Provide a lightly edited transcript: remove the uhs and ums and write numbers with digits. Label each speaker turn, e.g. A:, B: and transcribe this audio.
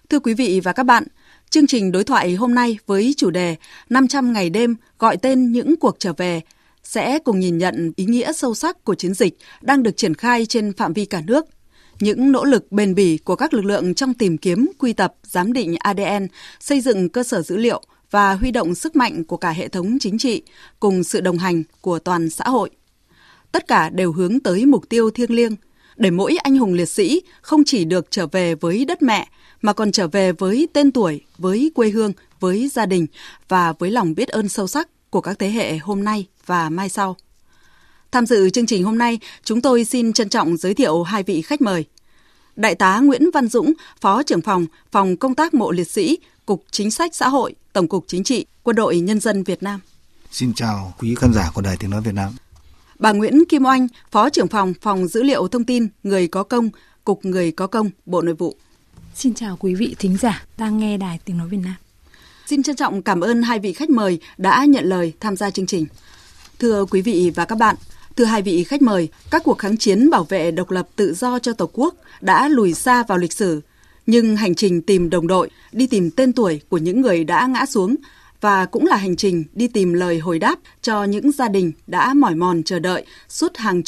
A: Thưa quý vị và các bạn, chương trình đối thoại hôm nay với chủ đề 500 ngày đêm gọi tên những cuộc trở về sẽ cùng nhìn nhận ý nghĩa sâu sắc của chiến dịch đang được triển khai trên phạm vi cả nước. Những nỗ lực bền bỉ của các lực lượng trong tìm kiếm, quy tập, giám định ADN, xây dựng cơ sở dữ liệu và huy động sức mạnh của cả hệ thống chính trị cùng sự đồng hành của toàn xã hội. Tất cả đều hướng tới mục tiêu thiêng liêng, để mỗi anh hùng liệt sĩ không chỉ được trở về với đất mẹ, mà còn trở về với tên tuổi, với quê hương, với gia đình và với lòng biết ơn sâu sắc của các thế hệ hôm nay và mai sau. Tham dự chương trình hôm nay, chúng tôi xin trân trọng giới thiệu hai vị khách mời. Đại tá Nguyễn Văn Dũng, Phó trưởng Phòng Công tác Mộ Liệt sĩ, Cục Chính sách Xã hội, Tổng cục Chính trị, Quân đội Nhân dân Việt Nam.
B: Xin chào quý khán giả của Đài Tiếng nói Việt Nam.
A: Bà Nguyễn Kim Oanh, Phó trưởng Phòng Dữ liệu Thông tin Người có công, Cục Người có công, Bộ Nội vụ.
C: Xin chào quý vị thính giả đang nghe Đài Tiếng nói Việt Nam.
A: Xin trân trọng cảm ơn hai vị khách mời đã nhận lời tham gia chương trình. Thưa quý vị và các bạn, thưa hai vị khách mời, các cuộc kháng chiến bảo vệ độc lập tự do cho Tổ quốc đã lùi xa vào lịch sử, nhưng hành trình tìm đồng đội, đi tìm tên tuổi của những người đã ngã xuống và cũng là hành trình đi tìm lời hồi đáp cho những gia đình đã mỏi mòn chờ đợi suốt hàng